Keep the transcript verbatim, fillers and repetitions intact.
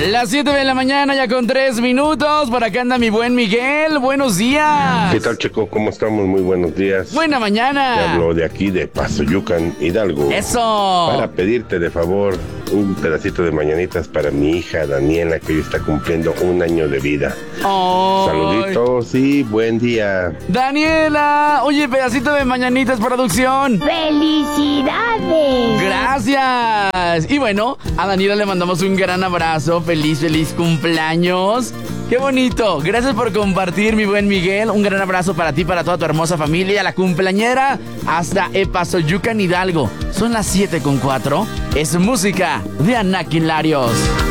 Las siete de la mañana, ya con tres minutos. Por acá anda mi buen Miguel. Buenos días. ¿Qué tal, Checo? ¿Cómo estamos? Muy buenos días. Buena mañana. Te hablo de aquí, de Pasoyucan, Hidalgo. Eso. Para pedirte de favor un pedacito de mañanitas para mi hija Daniela, que hoy está cumpliendo un año de vida. Oh. Saluditos y buen día. Daniela, oye, pedacito de mañanitas, producción. ¡Felicidades! Gracias. Y bueno, a Daniela le mandamos un gran abrazo. Feliz, feliz cumpleaños. ¡Qué bonito! Gracias por compartir, mi buen Miguel. Un gran abrazo para ti, para toda tu hermosa familia. La cumpleañera hasta Epazoyucan, Hidalgo. Son las siete con cuatro. Es música de Anakin Larios.